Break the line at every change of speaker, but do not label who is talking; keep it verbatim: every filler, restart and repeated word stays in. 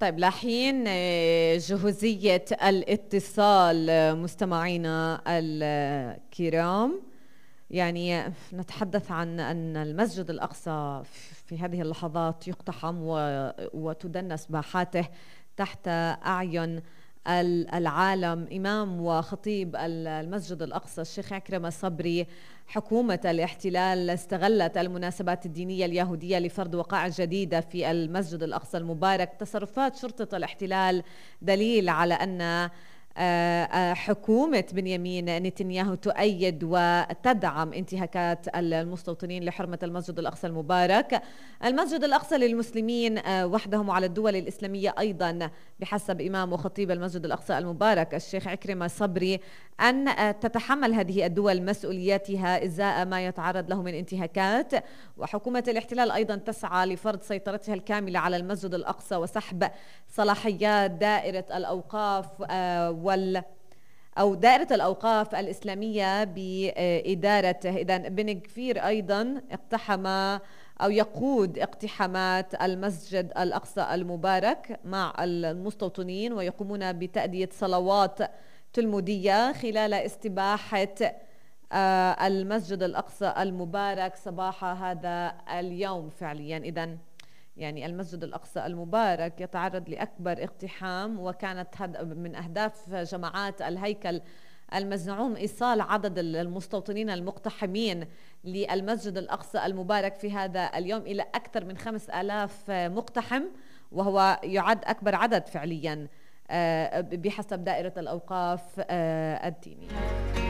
طيب لحين آه، جهوزية الاتصال آه، مستمعينا الكرام، يعني نتحدث عن أن المسجد الأقصى في هذه اللحظات يقتحم وتدنس باحاته تحت أعين العالم. إمام وخطيب المسجد الأقصى الشيخ عكرمة صبري، حكومة الاحتلال استغلت المناسبات الدينية اليهودية لفرض وقائع جديدة في المسجد الأقصى المبارك. تصرفات شرطة الاحتلال دليل على أن حكومة بنيامين نتنياهو تؤيد وتدعم انتهاكات المستوطنين لحرمة المسجد الأقصى المبارك. المسجد الأقصى للمسلمين وحدهم وعلى الدول الإسلامية أيضا، بحسب إمام وخطيب المسجد الأقصى المبارك الشيخ عكرمة صبري، أن تتحمل هذه الدول مسؤولياتها إزاء ما يتعرض له من انتهاكات. وحكومة الاحتلال أيضا تسعى لفرض سيطرتها الكاملة على المسجد الأقصى وسحب صلاحيات دائرة الأوقاف وال أو دائرة الأوقاف الإسلامية بإدارته. إذن بن كفير أيضا اقتحم أو يقود اقتحامات المسجد الأقصى المبارك مع المستوطنين، ويقومون بتأدية صلوات تلمودية خلال استباحة المسجد الأقصى المبارك صباح هذا اليوم فعليا. إذن يعني المسجد الأقصى المبارك يتعرض لأكبر اقتحام، وكانت من أهداف جماعات الهيكل المزعوم إيصال عدد المستوطنين المقتحمين للمسجد الأقصى المبارك في هذا اليوم إلى أكثر من خمس آلاف مقتحم، وهو يعد أكبر عدد فعليا بحسب دائرة الأوقاف الدينية.